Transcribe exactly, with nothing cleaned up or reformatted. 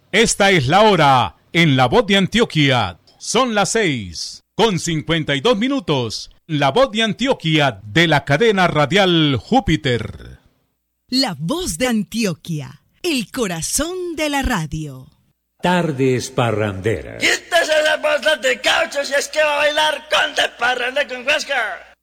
Esta es la hora en La Voz de Antioquia. Son las seis con cincuenta y dos minutos. La Voz de Antioquia de la cadena radial Júpiter. La Voz de Antioquia, el corazón de la radio. Tardes parranderas. Quítese esa bolsa de caucho si es que va a bailar con de parranda con Huáscar.